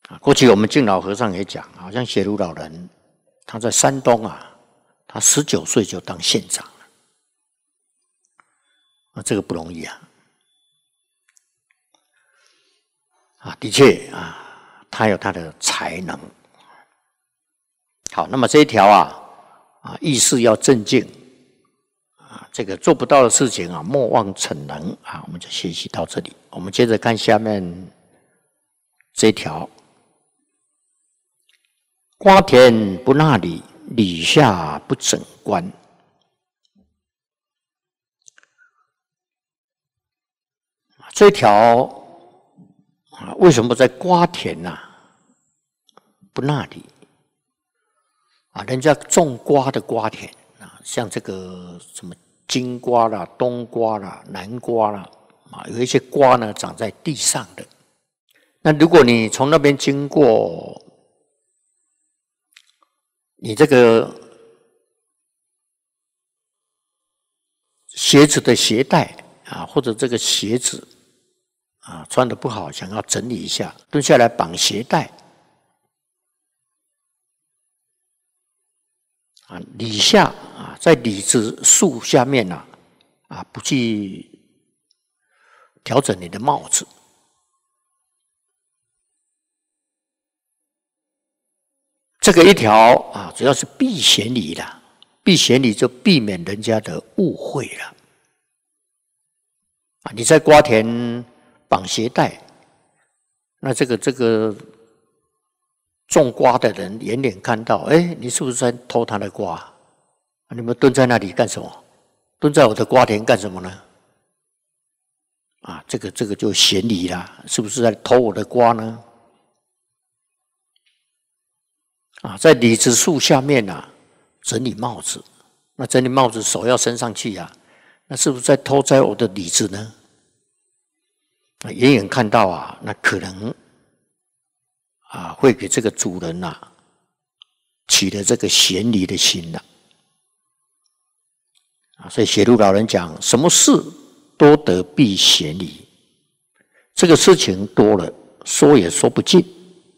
过去我们敬老和尚也讲，好像写如老人，他在山东啊，他19岁就当县长了，这个不容易啊！的确啊，他有他的才能。好，那么这一条意识要镇静这个做不到的事情莫妄逞能我们就学习到这里。我们接着看下面这一条。瓜田不纳履，履下不整冠。这条为什么在瓜田不纳履人家种瓜的瓜田像这个什么金瓜啦、冬瓜啦、南瓜啦有一些瓜呢长在地上的。那如果你从那边经过，你这个鞋子的鞋带或者这个鞋子穿得不好，想要整理一下，蹲下来绑鞋带履下在李子树下面不去调整你的帽子。这个一条主要是避嫌礼啦，避嫌礼就避免人家的误会了。你在瓜田绑鞋带，那这个种瓜的人远远看到，你是不是在偷他的瓜？你们蹲在那里干什么？蹲在我的瓜田干什么呢？这个就嫌礼啦，是不是在偷我的瓜呢？在李子树下面整理帽子，那整理帽子手要伸上去那是不是在偷摘我的李子呢？远远看到那可能会给这个主人起了这个嫌离的心了。所以写入老人讲，什么事多得避嫌离，这个事情多了说也说不尽。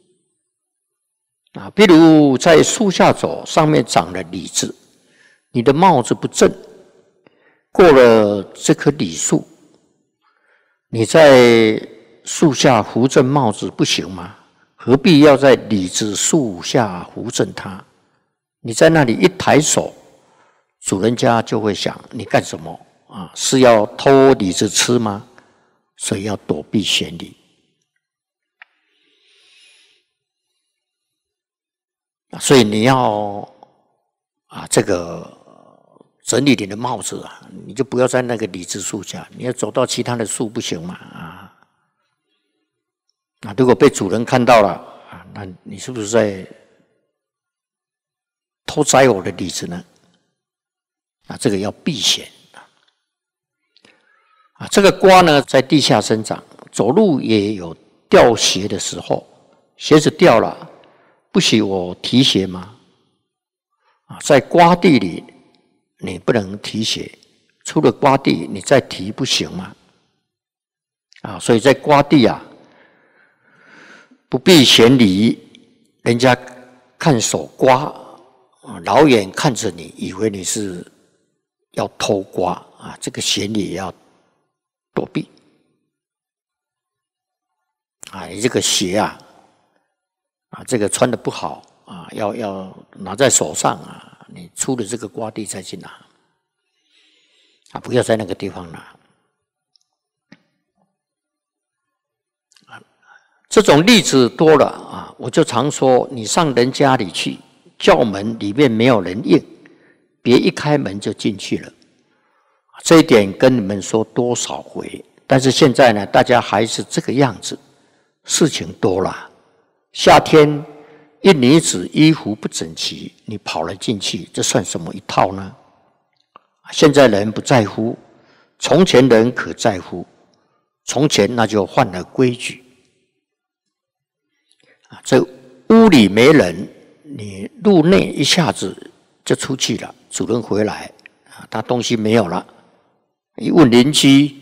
比如在树下走，上面长了李子，你的帽子不正，过了这棵李树，你在树下扶正帽子不行吗？何必要在李子树下扶正它？你在那里一抬手，主人家就会想你干什么是要偷李子吃吗？所以要躲避嫌离。所以你要这个整理你的帽子你就不要在那个李子树下，你要走到其他的树不行嘛如果被主人看到了那你是不是在偷摘我的李子呢？这个要避嫌这个瓜呢在地下生长，走路也有掉鞋的时候，鞋子掉了不许我提鞋吗？在瓜地里你不能提鞋，出了瓜地你再提不行吗？所以在瓜地不避嫌离，人家看守瓜老远看着你，以为你是要偷瓜这个嫌离也要躲避你这个鞋这个穿得不好要拿在手上你出了这个瓜地再去拿不要在那个地方拿这种例子多了我就常说，你上人家里去，叫门里面没有人应，别一开门就进去了。这一点跟你们说多少回，但是现在呢，大家还是这个样子，事情多了。夏天一女子衣服不整齐，你跑了进去，这算什么一套呢？现在人不在乎，从前人可在乎，从前那就犯了规矩。这屋里没人，你入内一下子就出去了，主人回来他东西没有了，一问邻居